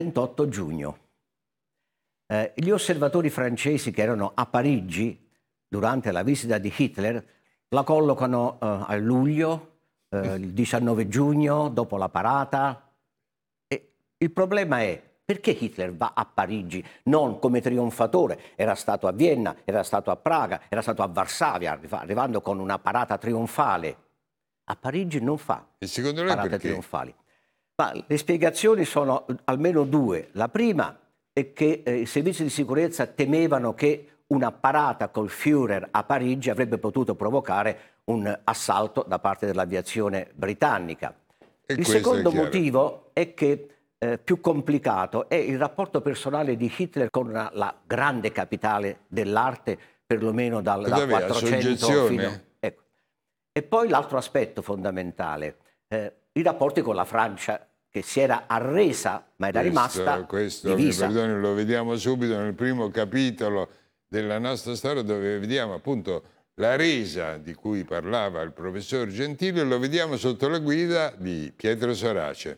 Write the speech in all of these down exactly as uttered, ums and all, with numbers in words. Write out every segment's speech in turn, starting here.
ventotto giugno. Eh, gli osservatori francesi che erano a Parigi durante la visita di Hitler la collocano eh, a luglio, eh, il diciannove giugno, dopo la parata. E il problema è: perché Hitler va a Parigi non come trionfatore? Era stato a Vienna, era stato a Praga, era stato a Varsavia, arrivando con una parata trionfale. A Parigi non fa e secondo lei parate perché? trionfali. Ma le spiegazioni sono almeno due. La prima è che eh, i servizi di sicurezza temevano che una parata col Führer a Parigi avrebbe potuto provocare un assalto da parte dell'aviazione britannica. E il questo secondo è chiaro. motivo è che eh, più complicato è il rapporto personale di Hitler con una, la grande capitale dell'arte, perlomeno dal, dal Aveva quattrocento soggezione? fino... Ecco. E poi l'altro aspetto fondamentale, eh, i rapporti con la Francia, che si era arresa ma era questo, rimasta questo, divisa. mi perdoni, lo vediamo subito nel primo capitolo della nostra storia, dove vediamo appunto la resa di cui parlava il professor Gentili, e lo vediamo sotto la guida di Pietro Sorace.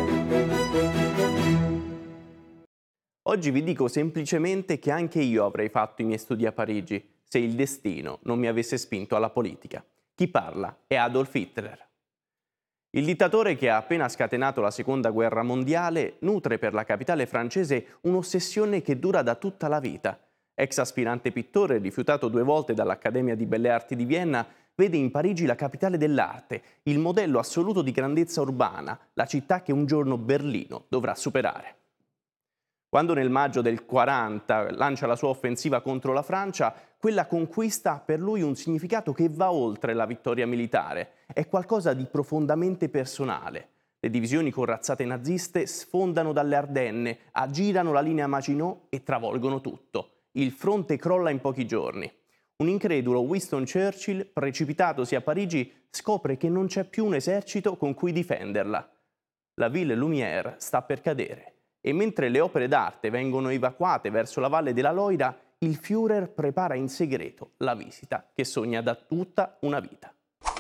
Oggi vi dico semplicemente che anche io avrei fatto i miei studi a Parigi se il destino non mi avesse spinto alla politica. Chi parla è Adolf Hitler. Il dittatore che ha appena scatenato la seconda guerra mondiale nutre per la capitale francese un'ossessione che dura da tutta la vita. Ex aspirante pittore, rifiutato due volte dall'Accademia di Belle Arti di Vienna, vede in Parigi la capitale dell'arte, il modello assoluto di grandezza urbana, la città che un giorno Berlino dovrà superare. Quando nel maggio del quaranta lancia la sua offensiva contro la Francia, quella conquista ha per lui un significato che va oltre la vittoria militare. È qualcosa di profondamente personale. Le divisioni corazzate naziste sfondano dalle Ardenne, aggirano la linea Maginot e travolgono tutto. Il fronte crolla in pochi giorni. Un incredulo Winston Churchill, precipitatosi a Parigi, scopre che non c'è più un esercito con cui difenderla. La Ville Lumière sta per cadere. E mentre le opere d'arte vengono evacuate verso la valle della Loira, il Führer prepara in segreto la visita che sogna da tutta una vita.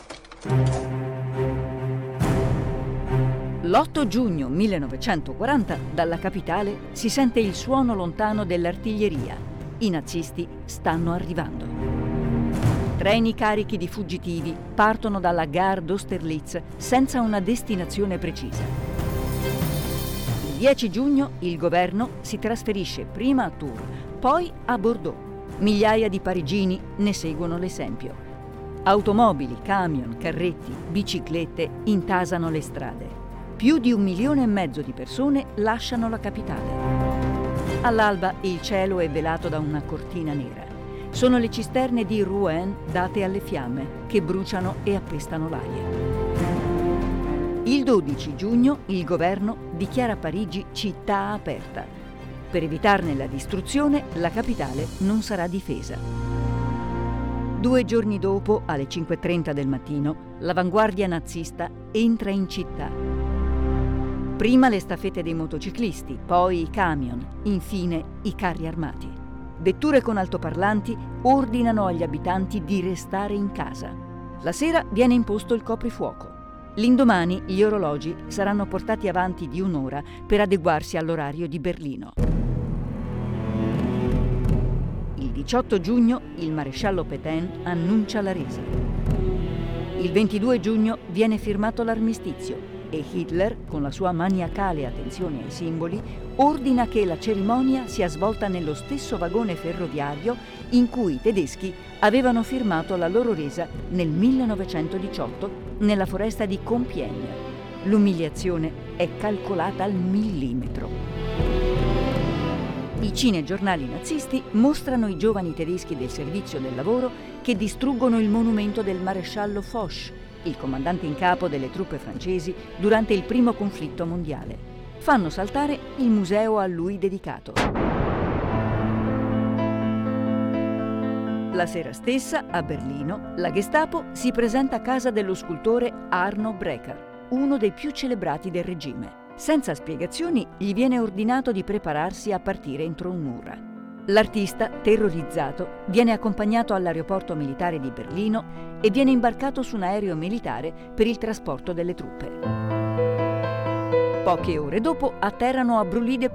L'otto giugno millenovecentoquaranta, dalla capitale si sente il suono lontano dell'artiglieria. I nazisti stanno arrivando. Treni carichi di fuggitivi partono dalla Gare d'Austerlitz senza una destinazione precisa. Il dieci giugno il governo si trasferisce prima a Tours, poi a Bordeaux. Migliaia di parigini ne seguono l'esempio. Automobili, camion, carretti, biciclette intasano le strade. Più di un milione e mezzo di persone lasciano la capitale. All'alba il cielo è velato da una cortina nera. Sono le cisterne di Rouen date alle fiamme che bruciano e appestano l'aria. Il dodici giugno il governo dichiara Parigi città aperta. Per evitarne la distruzione, la capitale non sarà difesa. Due giorni dopo, alle cinque e trenta del mattino, l'avanguardia nazista entra in città. Prima le staffette dei motociclisti, poi i camion, infine i carri armati. Vetture con altoparlanti ordinano agli abitanti di restare in casa. La sera viene imposto il coprifuoco. L'indomani gli orologi saranno portati avanti di un'ora per adeguarsi all'orario di Berlino. Il diciotto giugno il maresciallo Pétain annuncia la resa. Il ventidue giugno viene firmato l'armistizio e Hitler, con la sua maniacale attenzione ai simboli, ordina che la cerimonia sia svolta nello stesso vagone ferroviario in cui i tedeschi avevano firmato la loro resa nel millenovecentodiciotto nella foresta di Compiègne. L'umiliazione è calcolata al millimetro. I cinegiornali nazisti mostrano i giovani tedeschi del servizio del lavoro che distruggono il monumento del maresciallo Foch, il comandante in capo delle truppe francesi durante il primo conflitto mondiale. Fanno saltare il museo a lui dedicato. La sera stessa, a Berlino, la Gestapo si presenta a casa dello scultore Arno Breker, uno dei più celebrati del regime. Senza spiegazioni, gli viene ordinato di prepararsi a partire entro un'ora. L'artista, terrorizzato, viene accompagnato all'aeroporto militare di Berlino e viene imbarcato su un aereo militare per il trasporto delle truppe. Poche ore dopo atterrano a Brully-de-Pont,